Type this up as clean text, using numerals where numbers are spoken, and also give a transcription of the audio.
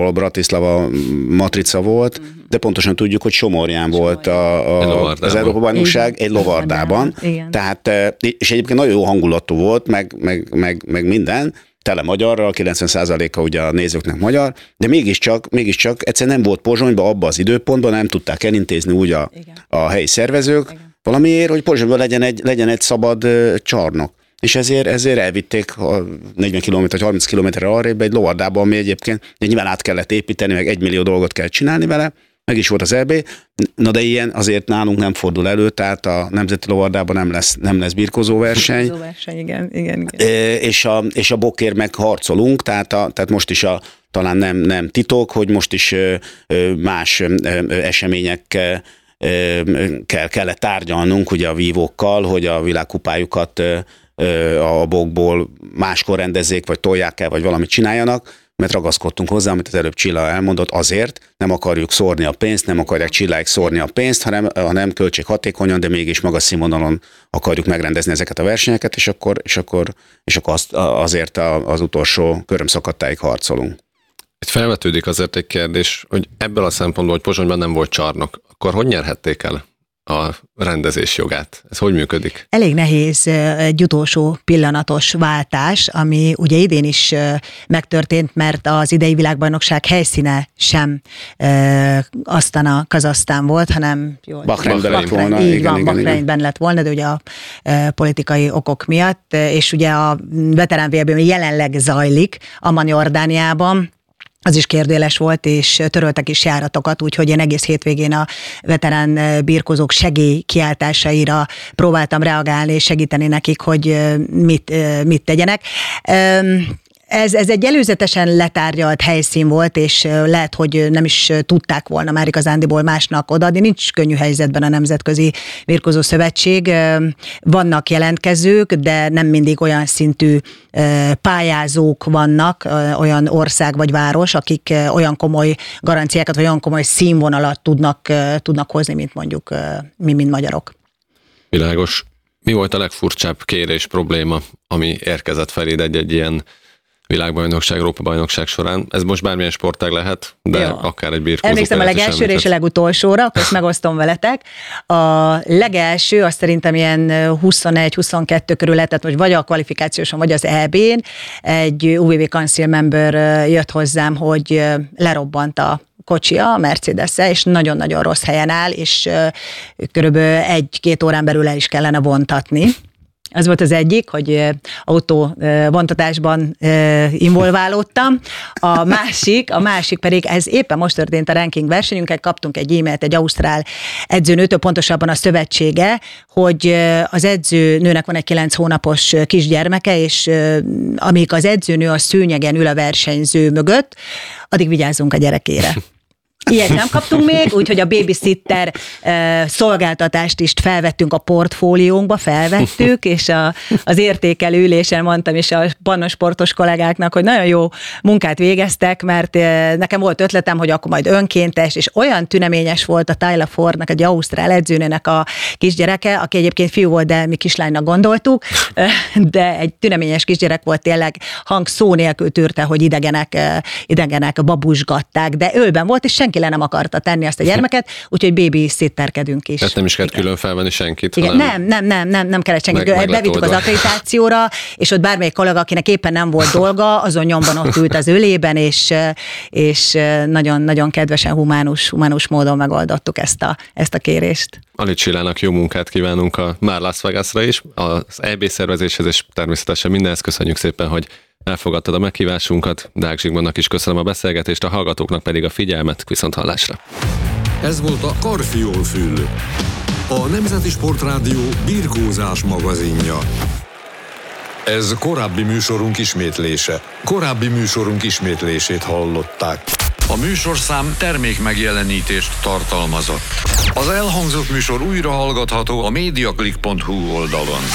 Bratislava matrica volt, de pontosan tudjuk, hogy Somorján volt az Európa-bajnokság, egy lovardában. Tehát, és egyébként nagyon jó hangulatú volt, meg minden, tele magyarral, 90%-a ugye a nézőknek magyar, de mégiscsak egyszerűen nem volt Pozsonyban abban az időpontban, nem tudták elintézni úgy a helyi szervezők, valamiért, hogy Pozsonyban legyen egy szabad csarnok. És ezért elvitték 40 km vagy 30 km-re arrébb egy lovardában, ami egyébként nyilván át kellett építeni, meg 1 millió dolgot kell csinálni vele, meg is volt az EB, na de ilyen azért nálunk nem fordul elő, tehát a Nemzeti Lovardában nem lesz birkózóverseny. Birkózóverseny, igen. És a bokért meg harcolunk, tehát most is talán nem titok, hogy most is más eseményekkel kellett tárgyalnunk ugye a vívókkal, hogy a világkupájukat a bokból máskor rendezzék, vagy tolják el, vagy valamit csináljanak, mert ragaszkodtunk hozzá, amit az előbb Csilla elmondott, azért nem akarjuk szórni a pénzt, nem akarják Csilláig szórni a pénzt, hanem költséghatékonyan, de mégis magas színvonalon akarjuk megrendezni ezeket a versenyeket, és akkor azért az utolsó körömszakadtáig harcolunk. Itt felvetődik azért egy kérdés, hogy ebből a szempontból, hogy Pozsonyban nem volt csarnok, akkor hogy nyerhették el a rendezés jogát? Ez hogy működik? Elég nehéz egy utolsó pillanatos váltás, ami ugye idén is megtörtént, mert az idei világbajnokság helyszíne sem Asztana, Kazahsztán volt, hanem Bahreinben lett volna. Így van, Bahreinben lett volna, de ugye a politikai okok miatt, és ugye a veterán VB, ami jelenleg zajlik Amman, Jordániában, az is kérdéles volt, és töröltek is járatokat, úgyhogy én egész hétvégén a veterán birkózók segélykiáltásaira próbáltam reagálni és segíteni nekik, hogy mit tegyenek. Ez egy előzetesen letárgyalt helyszín volt, és lehet, hogy nem is tudták volna már igazándiból másnak odaadni. Nincs könnyű helyzetben a Nemzetközi Birkózó Szövetség. Vannak jelentkezők, de nem mindig olyan szintű pályázók vannak, olyan ország vagy város, akik olyan komoly garanciákat, vagy olyan komoly színvonalat tudnak hozni, mint mondjuk mi, mint magyarok. Világos. Mi volt a legfurcsább kérés, probléma, ami érkezett feléd egy ilyen világbajnokság, Európa-bajnokság során? Ez most bármilyen sportág lehet, de jó, akár egy birkózó. Emlékszem a legelsőre és a legutolsóra, akkor ezt megosztom veletek. A legelső, azt szerintem ilyen 21-22 körül lehetett, vagy a kvalifikációson, vagy az EB-n, egy UVV Council member jött hozzám, hogy lerobbant a kocsia, a Mercedes-e, és nagyon-nagyon rossz helyen áll, és körülbelül 1-2 órán belül el is kellene vontatni. Ez volt az egyik, hogy autóvontatásban involválódtam. A másik pedig, ez éppen most történt a ranking versenyünkön, kaptunk egy e-mailt egy ausztrál edzőnőtől, pontosabban a szövetsége, hogy az edzőnőnek van egy 9 hónapos kisgyermeke, és amíg az edzőnő a szőnyegen ül a versenyző mögött, addig vigyázzunk a gyerekére. Ilyet nem kaptunk még, úgyhogy a babysitter szolgáltatást is felvettünk a portfóliónkba, és az értékelő ülésen mondtam is a pannosportos kollégáknak, hogy nagyon jó munkát végeztek, mert nekem volt ötletem, hogy akkor majd önkéntes, és olyan tüneményes volt a Tyler Fordnak, egy ausztrál edzőnőnek a kisgyereke, aki egyébként fiú volt, de mi kislánynak gondoltuk, de egy tüneményes kisgyerek volt, tényleg szó nélkül tűrte, hogy idegenek babusgatták, de ölben volt, és senki le nem akarta tenni azt a gyermeket, úgyhogy babysitterkedünk is. Tehát nem is kellett külön felvenni senkit. Igen, nem kellett senkit. Bevittük az akkreditációra, és ott bármelyik kollega, akinek éppen nem volt dolga, azon nyomban ott ült az ölében, és nagyon kedvesen, humánus módon megoldottuk ezt a kérést. Alit Csillának jó munkát kívánunk a már Las Vegasra is, az EB szervezéshez, és természetesen mindenhez köszönjük szépen, hogy elfogadtad a meghívásunkat. Deák Zsigmondnak is köszönöm a beszélgetést, a hallgatóknak pedig a figyelmet. Viszonthallásra. Ez volt a Karfiol-fül, a Nemzeti Sportrádió birkózás magazinja. Ez korábbi műsorunk ismétlése. Korábbi műsorunk ismétlését hallották. A műsorszám termékmegjelenítést tartalmazott. Az elhangzott műsor újra hallgatható a mediaclick.hu oldalon.